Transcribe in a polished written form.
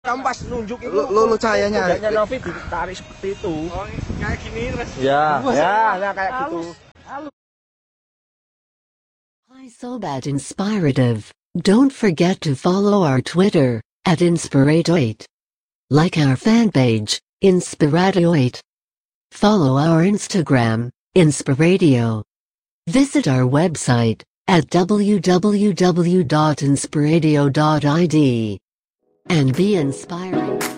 kamu pas nunjuk itu lu cahayanya kudanya Novi ditarik seperti itu. Oh, kayak gini terus. Ya kayak gitu. Hi Sobat Inspirative. Don't forget to follow our Twitter @Inspirato8. Like our fan page, Inspirato8. Follow our Instagram, Inspiradio. Visit our website at www.inspiradio.id. And be inspiring.